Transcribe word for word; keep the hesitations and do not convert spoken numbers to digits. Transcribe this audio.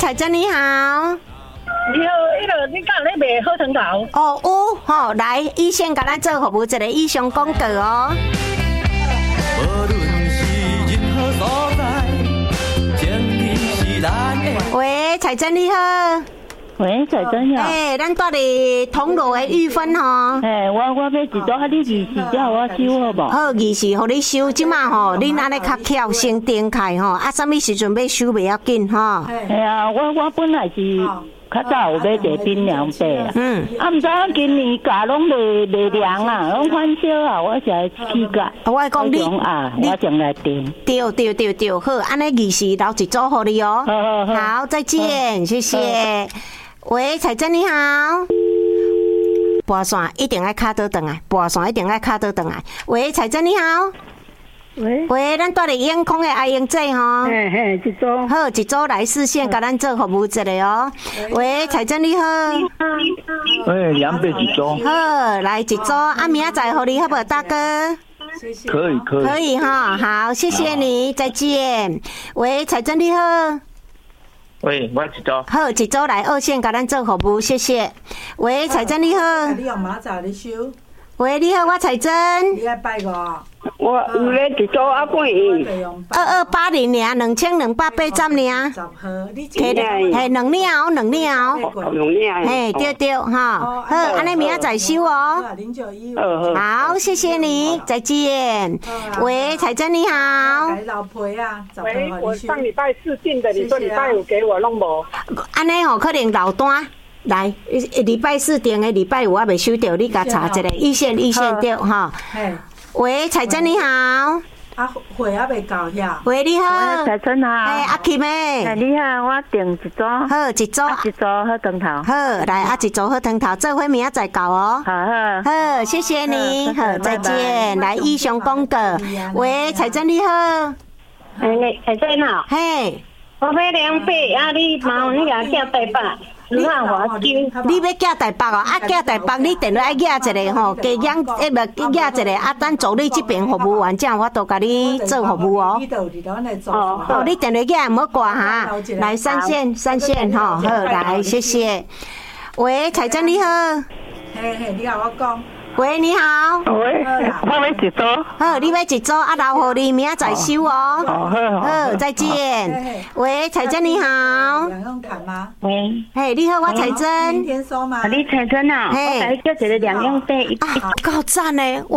彩珍你好。 你好，迄个你敢有咧卖好糖头？ 哦，有吼，来，医生甲咱做服务一个以上广告哦。喂，彩珍你好。 喂，彩珍好。 诶、欸，咱住伫铜锣的玉芬吼。 诶，我我要一组，啊，你二四叫我收好无？ 好，二四，互你收。即马吼，恁安尼较巧，先点开吼，啊，啥物时阵要收袂要紧吼。 系啊，我我本来是较早有买一个冰凉被啊，嗯，啊，毋知影今年价拢未未凉啊，拢反烧啊，我才去个。 我讲你啊，我将来订。 对对对对，好，安尼二四留一组互你哦。 好好好。 好，再见，谢谢。喂，彩珍你好。拨线一定要卡倒转来，拨线一定要卡倒转来。喂，彩珍你好。 喂喂，咱住伫永康的阿英姐吼。 嘿嘿，一组。 好，一组来视线，甲咱做服务一下哦。喂，彩珍你好。 喂，两百一组。 好，来一组，啊，明仔载互你好不好，大哥？ 可以可以。 可以哈，好，谢谢你，再见。喂，彩珍你好。 喂，我一组。 好，一组来二线，甲咱做服务，谢谢。喂，彩珍你好。 你用马仔你收。 喂，你好，我彩珍。 你爱拜五。 我有咧一组啊，几亿？ 二二八零尔，两千两百八十尔。 十号，你系系两领哦，两领哦。 两领。 嘿，对对哈。好，安尼明仔载收哦。好，谢谢你，再见。喂，彩珍你好。 老婆啊， 喂，我上礼拜四订的，你说礼拜五给我弄无？ 安尼吼，可能落单。来，礼拜四订的，礼拜五我未收到，你甲查一下，一线一线对哈。喂，彩珍你好。 啊，会还未到遐。 喂，你好。 彩珍好。 哎，阿 Kim 诶。 你好，我订一组。 好，一组。 一组好汤头。 好，来啊，一组好汤头，做伙明仔载到哦。 好好。 好，谢谢你。好，再见。来，以上广告。喂，彩珍你好。 哎，彩珍好。 嘿。 我买两百，啊，你麻烦你甲寄台北。你看我金， 你要寄台北哦，啊寄台北，你电话爱寄一个吼，加养诶无寄一个，啊等助理这边服务完，这样我都甲你做服务哦。哦，哦，你电话寄唔好挂哈，来三线三线吼，好来谢谢。喂，彩珍你好。 嘿嘿，你甲我讲。 喂，你好。 喂，我要一组。 好，你要一组啊，留互你明仔载收哦。 好，好， 好，再见。喂，彩珍你好。 两用卡吗？ 喂。 嘿，你好，我彩珍。 明天收吗？ 你彩珍啊，我来叫一个两用杯。 啊，够赞呢。